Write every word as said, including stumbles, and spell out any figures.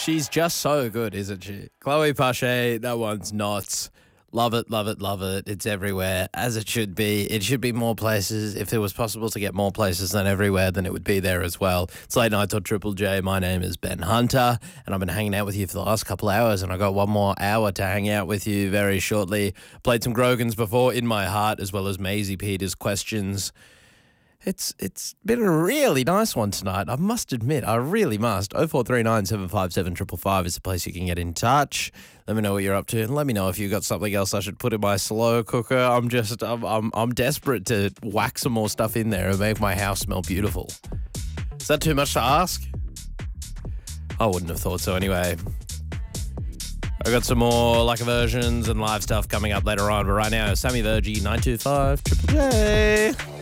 She's just so good, isn't she? Chloe Pache, that one's nuts. Love it, love it, love it. It's everywhere, as it should be. It should be more places. If it was possible to get more places than everywhere, then it would be there as well. It's Late Nights on Triple J. My name is Ben Hunter, and I've been hanging out with you for the last couple hours, and I got one more hour to hang out with you very shortly. Played some Grogans before, In My Heart, as well as Maisie Peters' Questions. It's It's been a really nice one tonight, I must admit. I really must. oh four three nine, seven five seven, five five five is the place you can get in touch. Let me know what you're up to, and let me know if you've got something else I should put in my slow cooker. I'm just, I'm, I'm, I'm desperate to whack some more stuff in there and make my house smell beautiful. Is that too much to ask? I wouldn't have thought so anyway. I got some more like versions and live stuff coming up later on, but right now, Sammy Vergie, nine two five Triple J.